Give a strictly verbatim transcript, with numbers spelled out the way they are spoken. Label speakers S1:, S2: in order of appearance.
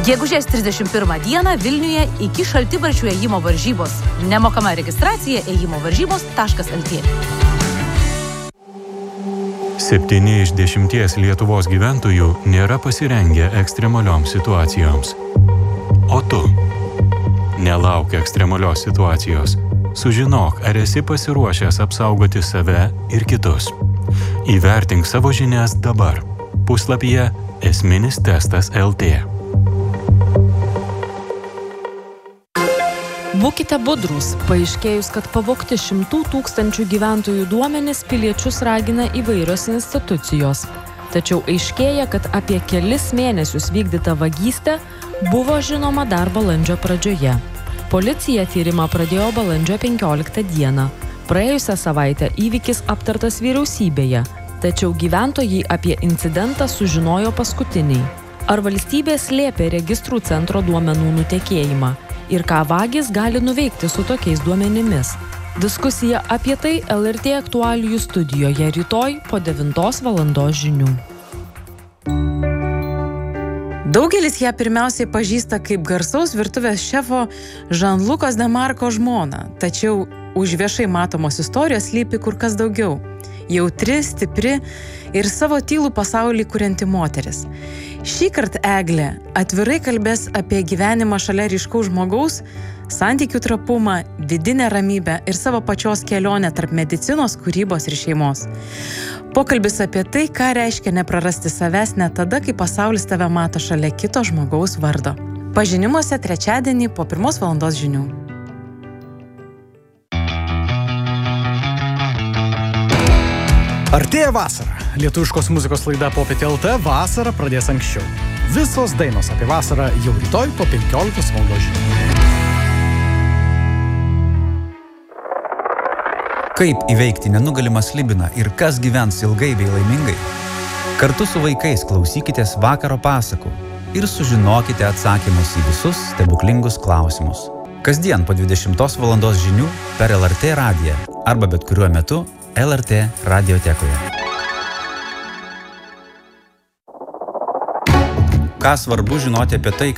S1: Gegužės trisdešimt pirmą dieną Vilniuje iki šaltibarščių ėjimo varžybos. Nemokama registracija ėjimo varžybos taškas lt.
S2: Septyni iš dešimties Lietuvos gyventojų nėra pasirengę ekstremalioms situacijoms. O tu? Nelauk ekstremalios situacijos. Sužinok, ar esi pasiruošęs apsaugoti save ir kitus. Įvertink savo žinias dabar. Puslapyje esminis testas lt.
S3: Būkite budrūs, paaiškėjus, kad pavogti šimtų tūkstančių gyventojų duomenis piliečius ragina įvairios institucijos. Tačiau aiškėja, kad apie kelis mėnesius vykdyta vagystė buvo žinoma dar balandžio pradžioje. Policija tyrimą pradėjo balandžio penkioliktą dieną. Praėjusią savaitę įvykis aptartas vyriausybėje, tačiau gyventojai apie incidentą sužinojo paskutiniai. Ar valstybė slėpė registrų centro duomenų nutekėjimą? Ir ką vagys gali nuveikti su tokiais duomenimis? Diskusija apie tai L R T aktualijų studijoje rytoj po devintos valandos žinių.
S4: Daugelis ją pirmiausiai pažįsta kaip garsaus virtuvės šefo Jean-Lucas Demarco žmoną, tačiau už viešai matomos istorijos slypi kur kas daugiau. Jautri, stipri ir savo tylų pasaulį kurianti moteris. Šįkart Eglė atvirai kalbės apie gyvenimą šalia ryškaus žmogaus, santykių trapumą, vidinę ramybę ir savo pačios kelionę tarp medicinos, kūrybos ir šeimos. Pokalbis apie tai, ką reiškia neprarasti savęs net tada, kai pasaulis tave mato šalia kito žmogaus vardo. Pažinimuose trečiadienį po pirmos valandos žinių.
S5: Artėja vasara. Lietuviškos muzikos laida Popietė L T vasarą pradės anksčiau. Visos dainos apie vasarą jau rytoj po penkioliktos valandos žinių.
S6: Kaip įveikti nenugalimą slibiną ir kas gyvens ilgai bei laimingai? Kartu su vaikais klausykitės vakaro pasakų ir sužinokite atsakymus į visus stebuklingus klausimus. Kasdien po dvidešimtos valandos žinių per L R T radiją arba bet kuriuo metu L R T radiotekoje. Ką svarbu žinoti apie tai,